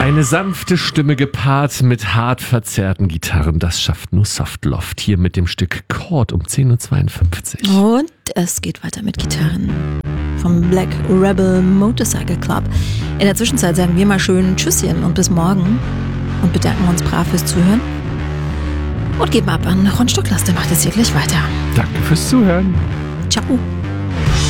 Eine sanfte Stimme gepaart mit hart verzerrten Gitarren, das schafft nur Softloft. Hier mit dem Stück Chord um 10.52 Uhr. Und es geht weiter mit Gitarren vom Black Rebel Motorcycle Club. In der Zwischenzeit sagen wir mal schön Tschüsschen und bis morgen und bedanken uns brav fürs Zuhören und geben ab an Ron Stocklass, der macht jetzt hier gleich weiter. Danke fürs Zuhören. Ciao.